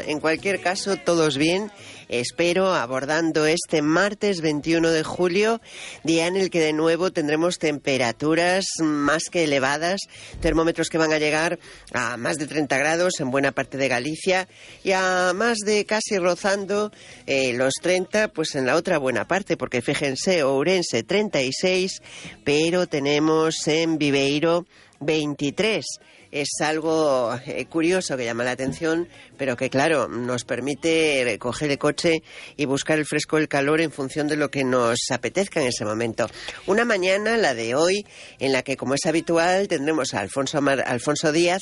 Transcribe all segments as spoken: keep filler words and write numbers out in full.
En cualquier caso, todos bien, espero, abordando este martes veintiuno de julio, día en el que de nuevo tendremos temperaturas más que elevadas, termómetros que van a llegar a más de treinta grados en buena parte de Galicia y a más de casi rozando eh, los treinta, pues en la otra buena parte, porque fíjense, Ourense treinta y seis, pero tenemos en Viveiro veintitrés. Es algo eh, curioso que llama la atención, pero que, claro, nos permite coger el coche y buscar el fresco, el calor en función de lo que nos apetezca en ese momento. Una mañana, la de hoy, en la que, como es habitual, tendremos a Alfonso, Mar- Alfonso Díaz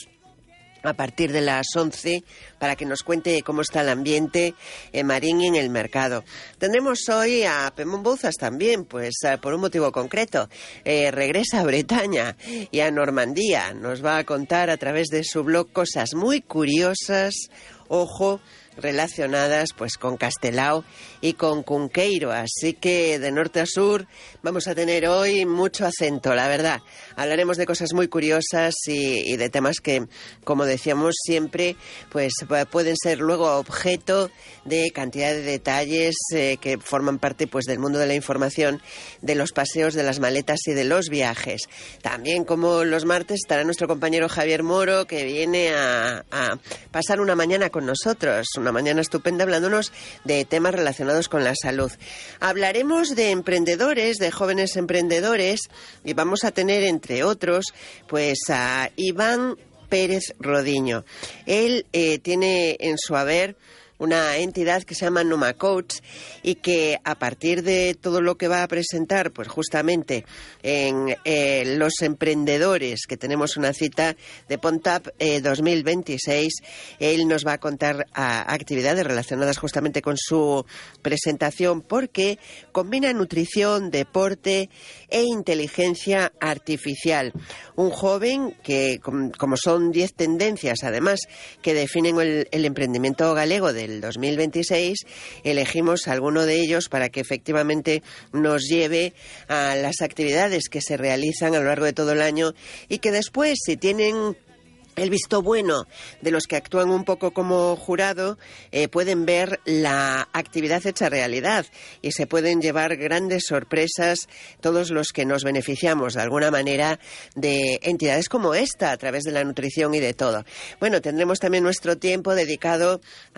a partir de las once para que nos cuente cómo está el ambiente en Marín y en el mercado. Tendremos hoy a Pemón Bouzas también, pues por un motivo concreto. Eh, regresa a Bretaña y a Normandía. Nos va a contar a través de su blog cosas muy curiosas, ojo, relacionadas pues con Castelao y con Cunqueiro, así que de norte a sur vamos a tener hoy mucho acento, la verdad. Hablaremos de cosas muy curiosas y, y de temas que, como decíamos siempre, pues pueden ser luego objeto de cantidad de detalles eh, que forman parte pues del mundo de la información, de los paseos, de las maletas y de los viajes. También, como los martes, estará nuestro compañero Javier Moro, que viene a, a pasar una mañana con nosotros, una mañana estupenda, hablándonos de temas relacionados con la salud. Hablaremos de emprendedores, de jóvenes emprendedores, y vamos a tener, entre otros, pues a Iván Pérez Rodiño. Él eh, tiene en su haber una entidad que se llama Numa Coach y que a partir de todo lo que va a presentar, pues justamente en eh, los emprendedores, que tenemos una cita de Pontap eh, dos mil veintiséis, él nos va a contar a, actividades relacionadas justamente con su presentación, porque combina nutrición, deporte e inteligencia artificial. Un joven que, como son diez tendencias además que definen el, el emprendimiento galego del dos mil veintiséis, elegimos alguno de ellos para que efectivamente nos lleve a las actividades que se realizan a lo largo de todo el año y que después, si tienen el visto bueno de los que actúan un poco como jurado, eh, pueden ver la actividad hecha realidad y se pueden llevar grandes sorpresas todos los que nos beneficiamos de alguna manera de entidades como esta a través de la nutrición y de todo. Bueno, tendremos también nuestro tiempo dedicado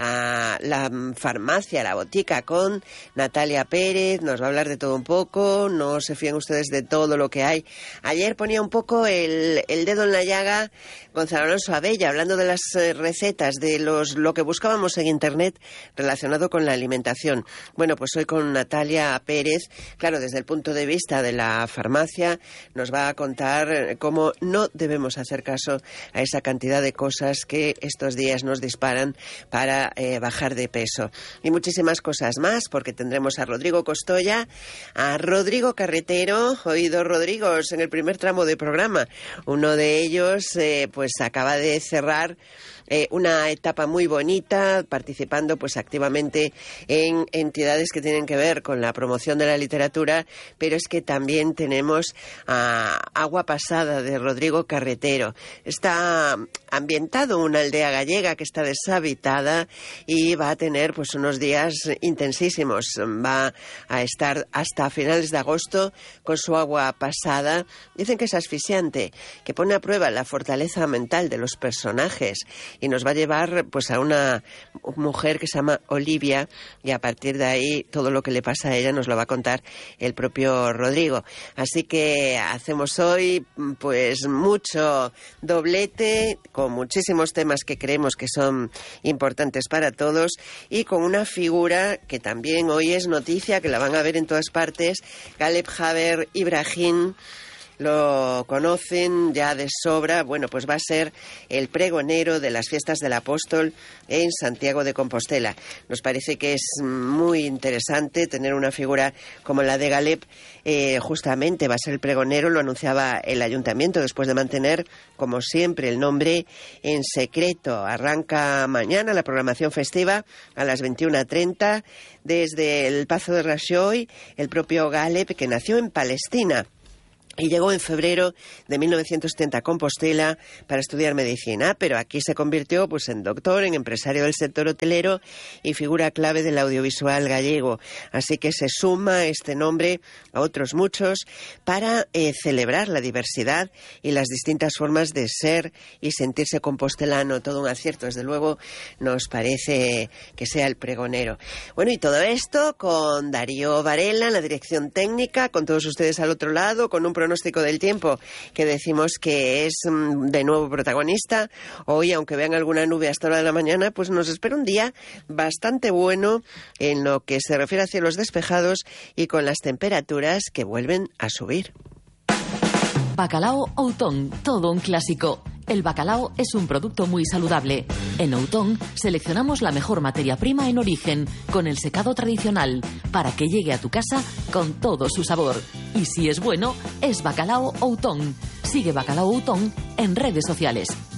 a la farmacia, la botica, con Natalia Pérez. Nos va a hablar de todo un poco, no se fíen ustedes de todo lo que hay. Ayer ponía un poco el, el dedo en la llaga Gonzalo Alonso Abella, hablando de las eh, recetas, de los lo que buscábamos en Internet relacionado con la alimentación. Bueno, pues hoy con Natalia Pérez, claro, desde el punto de vista de la farmacia, nos va a contar cómo no debemos hacer caso a esa cantidad de cosas que estos días nos disparan para eh, bajar de peso. Y muchísimas cosas más, porque tendremos a Rodrigo Costoya, a Rodrigo Carretero, oído Rodrigos en el primer tramo de programa. Uno de ellos, eh, pues acaba de cerrar eh, una etapa muy bonita, participando pues activamente en entidades que tienen que ver con la promoción de la literatura, pero es que también tenemos a Agua Pasada de Rodrigo Carretero. Está ambientado en una aldea gallega que está deshabitada y va a tener pues unos días intensísimos. Va a estar hasta finales de agosto con su agua pasada. Dicen que es asfixiante, que pone a prueba la fortaleza mental de los personajes y nos va a llevar pues a una mujer que se llama Olivia, y a partir de ahí todo lo que le pasa a ella nos lo va a contar el propio Rodrigo. Así que hacemos hoy pues mucho doblete, con muchísimos temas que creemos que son importantes para todos y con una figura que también hoy es noticia, que la van a ver en todas partes, Galeb Jaber Ibrahim. Lo conocen ya de sobra. Bueno, pues va a ser el pregonero de las fiestas del Apóstol en Santiago de Compostela. Nos parece que es muy interesante tener una figura como la de Galeb. Eh, justamente va a ser el pregonero, lo anunciaba el ayuntamiento después de mantener, como siempre, el nombre en secreto. Arranca mañana la programación festiva a las veintiuna treinta desde el Pazo de Rajoy, el propio Galeb, que nació en Palestina. y llegó en febrero de mil novecientos setenta a Compostela para estudiar medicina, pero aquí se convirtió pues en doctor, en empresario del sector hotelero y figura clave del audiovisual gallego. Así que se suma este nombre a otros muchos para eh, celebrar la diversidad y las distintas formas de ser y sentirse compostelano. Todo un acierto, desde luego nos parece que sea el pregonero. Bueno, y todo esto con Darío Varela en la dirección técnica, con todos ustedes al otro lado, con un pronóstico del tiempo que decimos que es de nuevo protagonista. Hoy, aunque vean alguna nube hasta la hora de la mañana, pues nos espera un día bastante bueno en lo que se refiere a cielos despejados y con las temperaturas que vuelven a subir. Bacalao Outón, todo un clásico. El bacalao es un producto muy saludable. En Outón seleccionamos la mejor materia prima en origen, con el secado tradicional, para que llegue a tu casa con todo su sabor. Y si es bueno, es Bacalao Outón. Sigue Bacalao Outón en redes sociales.